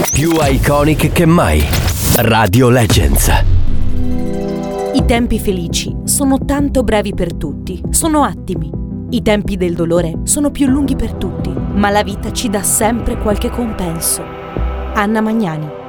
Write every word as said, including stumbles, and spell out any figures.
Più iconic che mai. Radio Legends. I tempi felici sono tanto brevi per tutti, sono attimi. I tempi del dolore sono più lunghi per tutti, ma la vita ci dà sempre qualche compenso. Anna Magnani.